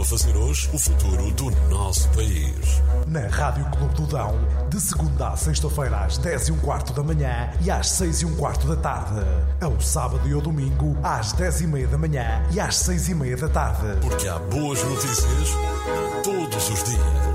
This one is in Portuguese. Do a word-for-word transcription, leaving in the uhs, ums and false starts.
a fazer hoje o futuro do nosso país. Na Rádio Clube do Dão, de segunda à sexta-feira às dez e um quarto da manhã e às seis e um quarto da tarde. Ao sábado e ao domingo às dez e meia da manhã e às seis e meia da tarde. Porque há boas notícias todos os dias.